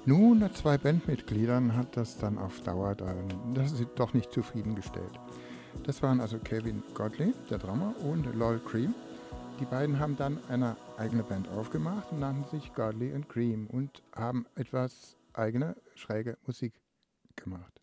Nun, nach 2 Bandmitgliedern hat das dann auf Dauer das ist doch nicht zufriedengestellt. Das waren also Kevin Godley, der Drummer, und Lol Cream. Die beiden haben dann eine eigene Band aufgemacht und nannten sich Godley and Cream und haben etwas eigene, schräge Musik gemacht.